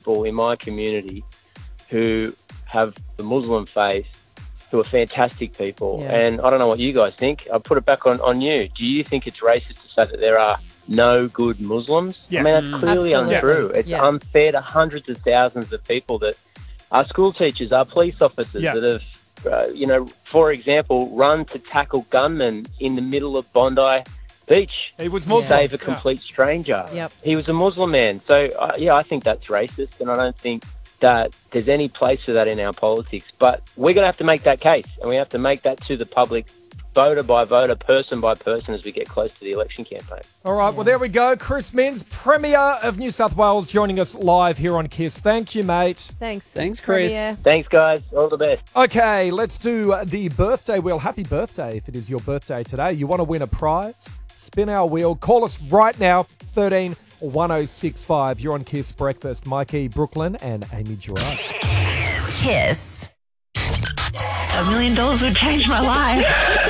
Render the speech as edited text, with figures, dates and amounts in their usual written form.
people in my community who have the Muslim faith who are fantastic people. Yeah. And I don't know what you guys think. I'll put it back on you. Do you think it's racist to say that there are no good Muslims? Yeah. I mean, that's clearly Absolutely. untrue. It's Yeah. unfair to hundreds of thousands of people that are school teachers, are police officers Yeah. that have, for example, run to tackle gunmen in the middle of Bondi Beach. He was To Muslim. save a complete stranger. Yep. He was a Muslim man. So, I think that's racist, and I don't think that there's any place for that in our politics. But we're going to have to make that case, and we have to make that to the public, voter by voter, person by person, as we get close to the election campaign. All right, well, there we go. Chris Minns, Premier of New South Wales, joining us live here on KISS. Thank you, mate. Thanks. Thanks, Chris. Premier. Thanks, guys. All the best. Okay, let's do the birthday wheel. Happy birthday if it is your birthday today. You want to win a prize? Spin our wheel. Call us right now, 13 1065. You're on KISS Breakfast. Mikey, Brooklyn, and Amy Gerard. KISS. $1 million would change my life.